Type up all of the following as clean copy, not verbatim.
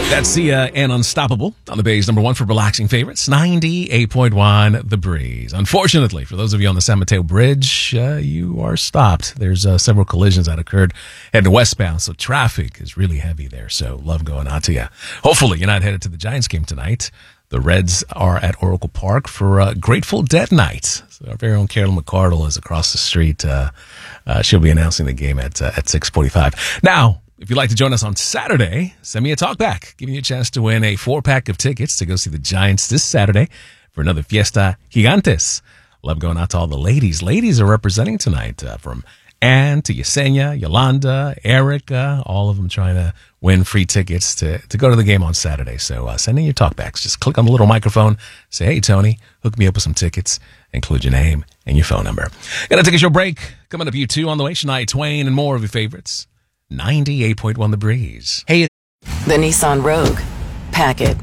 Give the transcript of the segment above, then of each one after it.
That's Sia and Unstoppable on the Bay's number one for relaxing favorites, 98.1 The Breeze. Unfortunately, for those of you on the San Mateo Bridge, you are stopped. There's several collisions that occurred heading westbound, so traffic is really heavy there. So love going out to you. Hopefully, you're not headed to the Giants game tonight. The Reds are at Oracle Park for Grateful Dead night. So our very own Carolyn McCardle is across the street. She'll be announcing the game at 6:45. Now, if you'd like to join us on Saturday, send me a talkback, giving you a chance to win a 4-pack of tickets to go see the Giants this Saturday for another Fiesta Gigantes. Love going out to all the ladies. Ladies are representing tonight, from Anne to Yesenia, Yolanda, Erica, all of them trying to win free tickets to go to the game on Saturday. So send in your talkbacks. Just click on the little microphone, say, hey, Tony, hook me up with some tickets, include your name and your phone number. Gonna take a short break. Coming up, U2 on the way, Shania Twain and more of your favorites. 98.1 The Breeze. Hey. The Nissan Rogue. Pack it.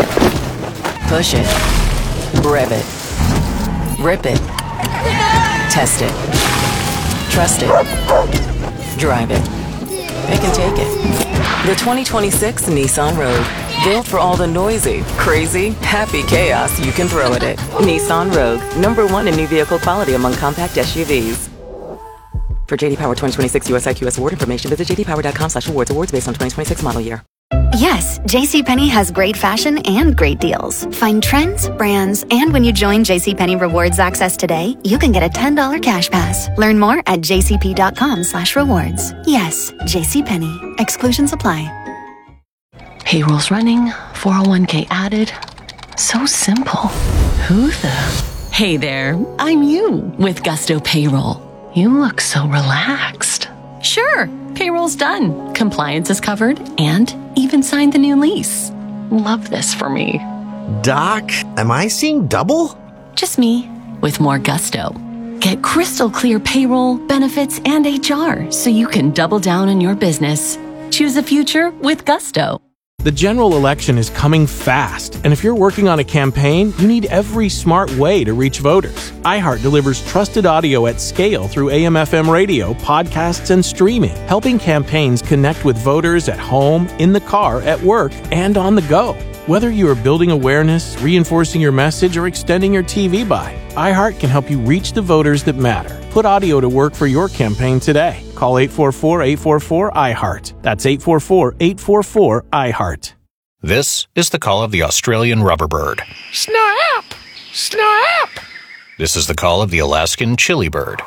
Push it. Rev it. Rip it. Test it. Trust it. Drive it. It can take it. The 2026 Nissan Rogue. Built for all the noisy, crazy, happy chaos you can throw at it. Nissan Rogue. #1 in new vehicle quality among compact SUVs. For JD Power 2026 US IQS award information, visit jdpower.com/awards. Awards based on 2026 model year. Yes, JCPenney has great fashion and great deals. Find trends, brands, and when you join JCPenney Rewards Access today, you can get a $10 cash pass. Learn more at jcp.com/rewards. Yes, JCPenney. Exclusions apply. Payroll's running, 401k added. So simple. Who the? Hey there, I'm you with Gusto Payroll. You look so relaxed. Sure, payroll's done. Compliance is covered and even signed the new lease. Love this for me. Doc, am I seeing double? Just me with more gusto. Get crystal clear payroll, benefits, and HR so you can double down on your business. Choose a future with Gusto. The general election is coming fast, and if you're working on a campaign, you need every smart way to reach voters. iHeart delivers trusted audio at scale through AM/FM radio, podcasts, and streaming, helping campaigns connect with voters at home, in the car, at work, and on the go. Whether you are building awareness, reinforcing your message, or extending your TV buy, iHeart can help you reach the voters that matter. Put audio to work for your campaign today. Call 844-844-iHeart. That's 844-844-iHeart. This is the call of the Australian rubberbird. Snap! Snap! This is the call of the Alaskan chili bird.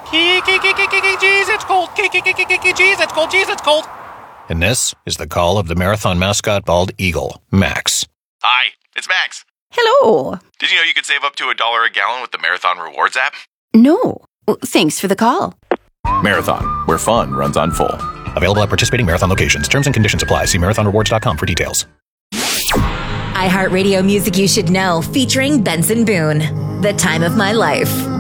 Jeez, it's cold. Jeez, it's cold. Jeez, it's cold. And this is the call of the marathon mascot bald eagle, Max. Hi, it's Max. Hello. Did you know you could save up to $1 a gallon with the Marathon Rewards app? No. Well, thanks for the call. Marathon, where fun runs on full. Available at participating Marathon locations. Terms and conditions apply. See marathonrewards.com for details. iHeartRadio Music You Should Know, featuring Benson Boone. The Time of My Life.